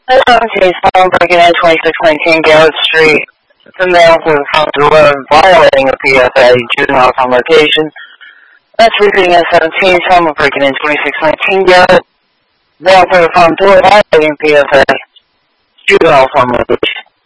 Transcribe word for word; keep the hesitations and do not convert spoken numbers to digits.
Okay, someone breaking in twenty-six nineteen Garrett Street. It's a male with a front door violating a P F A, juvenile on location. That's repeating at seventeen, someone breaking in twenty-six nineteen Garrett. Male with a front door violating P F A, juvenile on location.